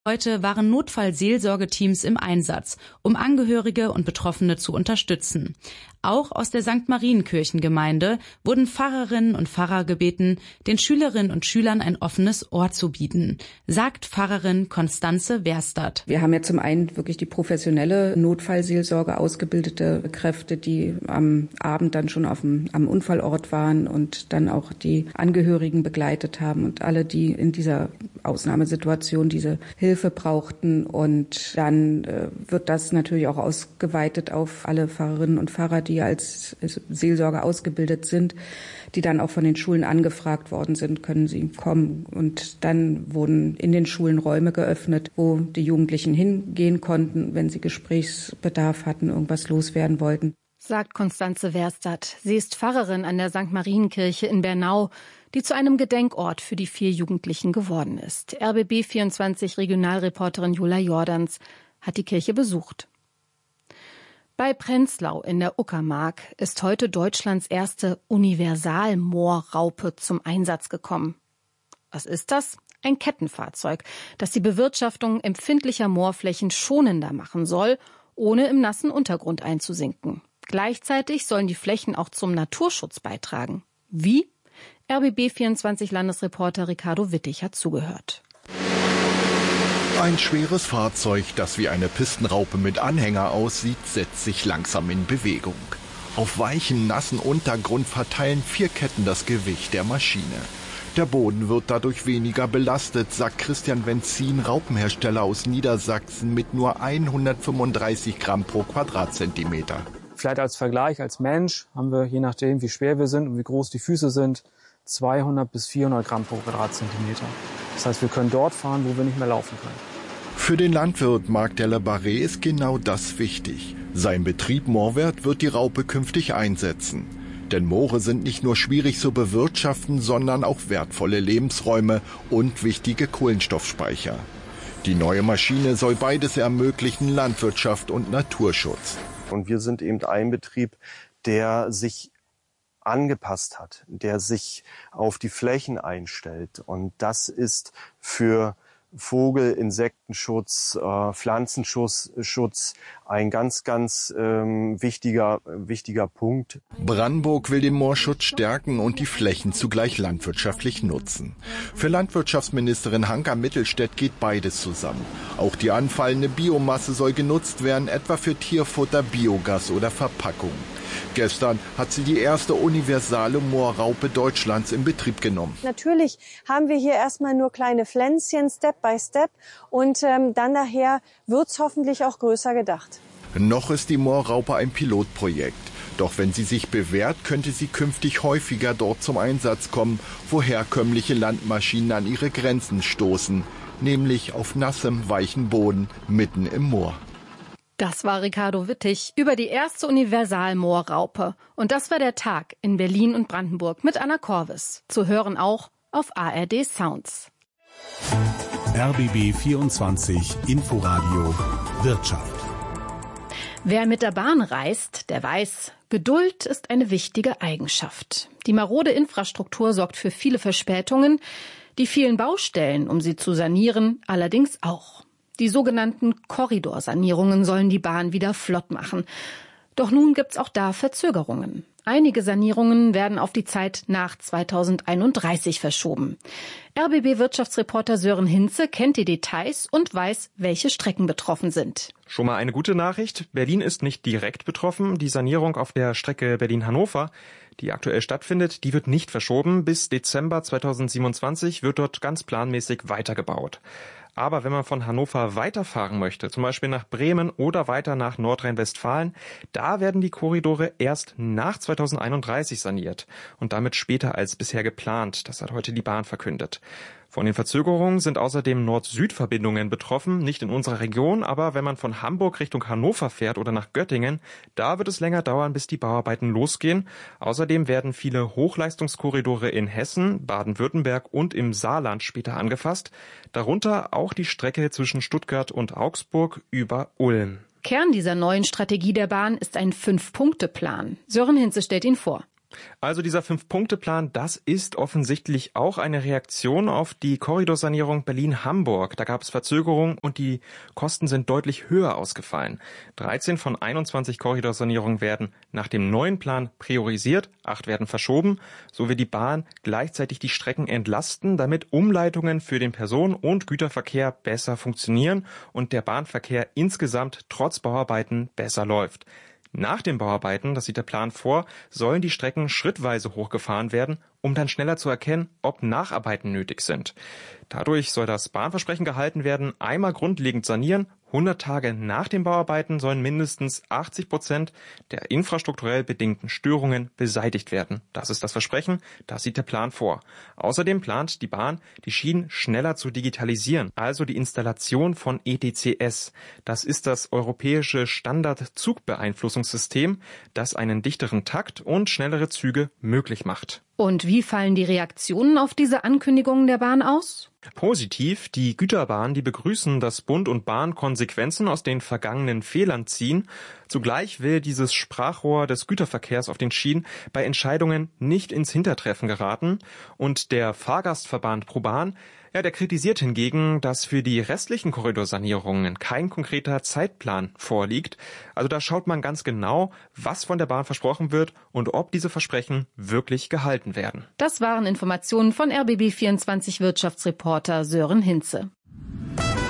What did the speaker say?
Heute waren Notfallseelsorgeteams im Einsatz, um Angehörige und Betroffene zu unterstützen. Auch aus der St. Marienkirchengemeinde wurden Pfarrerinnen und Pfarrer gebeten, den Schülerinnen und Schülern ein offenes Ohr zu bieten, sagt Pfarrerin Constanze Werstadt. Wir haben ja zum einen wirklich die professionelle Notfallseelsorge, ausgebildete Kräfte, die am Abend dann schon am Unfallort waren und dann auch die Angehörigen begleitet haben und alle, die in dieser Ausnahmesituation diese Hilfe brauchten. Und dann wird das natürlich auch ausgeweitet auf alle Pfarrerinnen und Pfarrer, die als Seelsorger ausgebildet sind, die dann auch von den Schulen angefragt worden sind, können sie kommen. Und dann wurden in den Schulen Räume geöffnet, wo die Jugendlichen hingehen konnten, wenn sie Gesprächsbedarf hatten, irgendwas loswerden wollten. Sagt Constanze Werstadt. Sie ist Pfarrerin an der St. Marienkirche in Bernau, die zu einem Gedenkort für die 4 Jugendlichen geworden ist. RBB24 Regionalreporterin Jula Jordans hat die Kirche besucht. Bei Prenzlau in der Uckermark ist heute Deutschlands erste Universalmoorraupe zum Einsatz gekommen. Was ist das? Ein Kettenfahrzeug, das die Bewirtschaftung empfindlicher Moorflächen schonender machen soll, ohne im nassen Untergrund einzusinken. Gleichzeitig sollen die Flächen auch zum Naturschutz beitragen. Wie? RBB24 Landesreporter Ricardo Wittig hat zugehört. Ein schweres Fahrzeug, das wie eine Pistenraupe mit Anhänger aussieht, setzt sich langsam in Bewegung. Auf weichen, nassen Untergrund verteilen 4 Ketten das Gewicht der Maschine. Der Boden wird dadurch weniger belastet, sagt Christian Wenzin, Raupenhersteller aus Niedersachsen, mit nur 135 Gramm pro Quadratzentimeter. Vielleicht als Vergleich, als Mensch haben wir, je nachdem wie schwer wir sind und wie groß die Füße sind, 200 bis 400 Gramm pro Quadratzentimeter. Das heißt, wir können dort fahren, wo wir nicht mehr laufen können. Für den Landwirt Marc Delabarré ist genau das wichtig. Sein Betrieb Moorwert wird die Raupe künftig einsetzen. Denn Moore sind nicht nur schwierig zu bewirtschaften, sondern auch wertvolle Lebensräume und wichtige Kohlenstoffspeicher. Die neue Maschine soll beides ermöglichen, Landwirtschaft und Naturschutz. Und wir sind eben ein Betrieb, der sich angepasst hat, der sich auf die Flächen einstellt. Und das ist für Vogel-, Insektenschutz, Pflanzenschutz ein ganz wichtiger Punkt. Brandenburg will den Moorschutz stärken und die Flächen zugleich landwirtschaftlich nutzen. Für Landwirtschaftsministerin Hanka Mittelstädt geht beides zusammen. Auch die anfallende Biomasse soll genutzt werden, etwa für Tierfutter, Biogas oder Verpackung. Gestern hat sie die erste universale Moorraupe Deutschlands in Betrieb genommen. Natürlich haben wir hier erstmal nur kleine Pflänzchen, Step by Step. Und dann nachher wird's hoffentlich auch größer gedacht. Noch ist die Moorraupe ein Pilotprojekt. Doch wenn sie sich bewährt, könnte sie künftig häufiger dort zum Einsatz kommen, wo herkömmliche Landmaschinen an ihre Grenzen stoßen. Nämlich auf nassem, weichen Boden mitten im Moor. Das war Ricardo Wittig über die erste Universalmoorraupe. Und das war der Tag in Berlin und Brandenburg mit Anna Korvis. Zu hören auch auf ARD Sounds. RBB 24 Inforadio Wirtschaft. Wer mit der Bahn reist, der weiß, Geduld ist eine wichtige Eigenschaft. Die marode Infrastruktur sorgt für viele Verspätungen, die vielen Baustellen, um sie zu sanieren, allerdings auch. Die sogenannten Korridorsanierungen sollen die Bahn wieder flott machen. Doch nun gibt's auch da Verzögerungen. Einige Sanierungen werden auf die Zeit nach 2031 verschoben. RBB-Wirtschaftsreporter Sören Hinze kennt die Details und weiß, welche Strecken betroffen sind. Schon mal eine gute Nachricht. Berlin ist nicht direkt betroffen. Die Sanierung auf der Strecke Berlin-Hannover, die aktuell stattfindet, die wird nicht verschoben. Bis Dezember 2027 wird dort ganz planmäßig weitergebaut. Aber wenn man von Hannover weiterfahren möchte, zum Beispiel nach Bremen oder weiter nach Nordrhein-Westfalen, da werden die Korridore erst nach 2031 saniert und damit später als bisher geplant. Das hat heute die Bahn verkündet. Von den Verzögerungen sind außerdem Nord-Süd-Verbindungen betroffen, nicht in unserer Region, aber wenn man von Hamburg Richtung Hannover fährt oder nach Göttingen, da wird es länger dauern, bis die Bauarbeiten losgehen. Außerdem werden viele Hochleistungskorridore in Hessen, Baden-Württemberg und im Saarland später angefasst, darunter auch die Strecke zwischen Stuttgart und Augsburg über Ulm. Kern dieser neuen Strategie der Bahn ist ein 5-Punkte-Plan. Sören Hinze stellt ihn vor. Also dieser 5-Punkte-Plan, das ist offensichtlich auch eine Reaktion auf die Korridorsanierung Berlin-Hamburg. Da gab es Verzögerungen und die Kosten sind deutlich höher ausgefallen. 13 von 21 Korridorsanierungen werden nach dem neuen Plan priorisiert, 8 werden verschoben. So will die Bahn gleichzeitig die Strecken entlasten, damit Umleitungen für den Personen- und Güterverkehr besser funktionieren und der Bahnverkehr insgesamt trotz Bauarbeiten besser läuft. Nach den Bauarbeiten, das sieht der Plan vor, sollen die Strecken schrittweise hochgefahren werden, um dann schneller zu erkennen, ob Nacharbeiten nötig sind. Dadurch soll das Bahnversprechen gehalten werden, einmal grundlegend sanieren. 100 Tage nach den Bauarbeiten sollen mindestens 80% der infrastrukturell bedingten Störungen beseitigt werden. Das ist das Versprechen, das sieht der Plan vor. Außerdem plant die Bahn, die Schienen schneller zu digitalisieren, also die Installation von ETCS. Das ist das europäische Standardzugbeeinflussungssystem, das einen dichteren Takt und schnellere Züge möglich macht. Und wie fallen die Reaktionen auf diese Ankündigungen der Bahn aus? Positiv, die Güterbahnen, die begrüßen, dass Bund und Bahn Konsequenzen aus den vergangenen Fehlern ziehen. Zugleich will dieses Sprachrohr des Güterverkehrs auf den Schienen bei Entscheidungen nicht ins Hintertreffen geraten. Und der Fahrgastverband ProBahn, der kritisiert hingegen, dass für die restlichen Korridorsanierungen kein konkreter Zeitplan vorliegt. Also da schaut man ganz genau, was von der Bahn versprochen wird und ob diese Versprechen wirklich gehalten werden. Das waren Informationen von RBB24 Wirtschaftsreporter Sören Hinze.